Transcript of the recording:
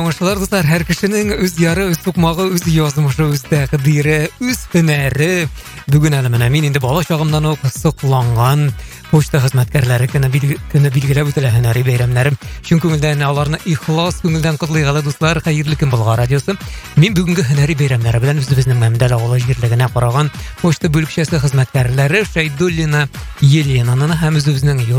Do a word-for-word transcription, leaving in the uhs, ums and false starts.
Оңышылар достар, һәр кешенең үз яры, үз сукмагы, үз язмышы, үз тәкъдире, үз һөнәре. Бүген әле менә мин инде бала чагымнан ук сокланган почта хезмәткәрләре көне билгеләп үтелә һөнәри бәйрәмнәрем. Чын күңелдән аларны ихлас күңелдән котлыйк әле дуслар, хәерле көн булга радиосы. Мин бүгенге һөнәри бәйрәмнәре белән үзебезнең Мәмдәл авылы җирлегенә караган почта бүлекчәсе хезмәткәрләре Шәйдуллина Еленаны һәм үзебезнең